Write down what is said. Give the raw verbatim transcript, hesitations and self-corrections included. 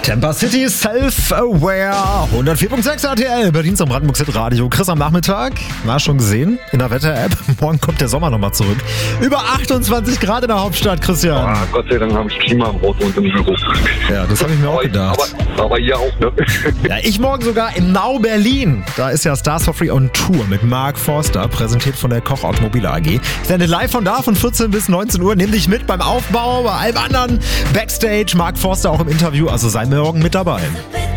Tampa City Self-Aware, hundertvier Komma sechs R T L, Berlins am Brandenburg Hit Radio. Chris am Nachmittag, war schon gesehen in der Wetter-App. Morgen kommt der Sommer nochmal zurück. Über achtundzwanzig Grad in der Hauptstadt, Christian. Ah, Gott sei Dank habe ich Klima im Auto und im Büro. Ja, das habe ich mir auch Aber, gedacht. aber, aber hier auch, ne? Ja, ich morgen sogar in Nau, Berlin. Da ist ja Stars for Free on Tour mit Mark Forster, präsentiert von der Koch Automobile A G. Ich sende live von da von vierzehn bis neunzehn Uhr. Nimm dich mit beim Aufbau, bei allem anderen. Backstage, Mark Forster auch im Interview. Also sei morgen mit dabei.